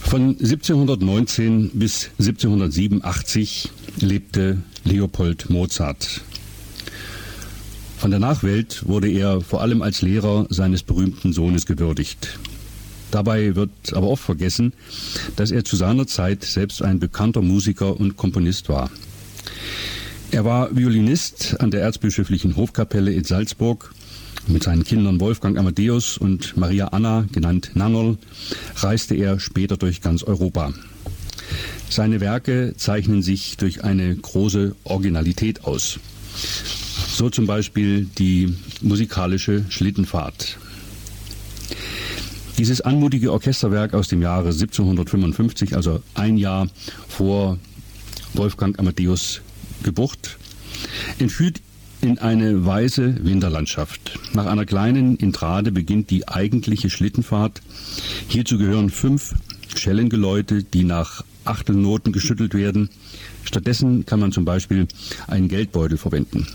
Von 1719 bis 1787 lebte Leopold Mozart. Von der Nachwelt wurde er vor allem als Lehrer seines berühmten Sohnes gewürdigt. Dabei wird aber oft vergessen, dass er zu seiner Zeit selbst ein bekannter Musiker und Komponist war. Er war Violinist an der Erzbischöflichen Hofkapelle in Salzburg. Mit seinen Kindern Wolfgang Amadeus und Maria Anna, genannt Nannerl, reiste er später durch ganz Europa. Seine Werke zeichnen sich durch eine große Originalität aus. So zum Beispiel die musikalische Schlittenfahrt. Dieses anmutige Orchesterwerk aus dem Jahre 1755, also ein Jahr vor Wolfgang Amadeus' Geburt, entführt in eine weiße Winterlandschaft. Nach einer kleinen Intrade beginnt die eigentliche Schlittenfahrt. Hierzu gehören 5 Schellengeläute, die nach Achtelnoten geschüttelt werden. Stattdessen kann man zum Beispiel einen Geldbeutel verwenden.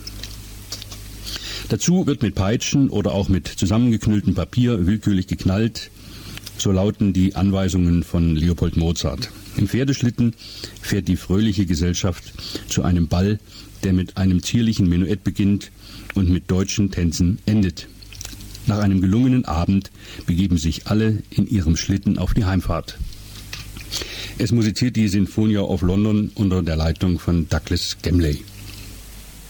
Dazu wird mit Peitschen oder auch mit zusammengeknülltem Papier willkürlich geknallt. So lauten die Anweisungen von Leopold Mozart. Im Pferdeschlitten fährt die fröhliche Gesellschaft zu einem Ball, der mit einem zierlichen Menuett beginnt und mit deutschen Tänzen endet. Nach einem gelungenen Abend begeben sich alle in ihrem Schlitten auf die Heimfahrt. Es musiziert die Sinfonia of London unter der Leitung von Douglas Gamley.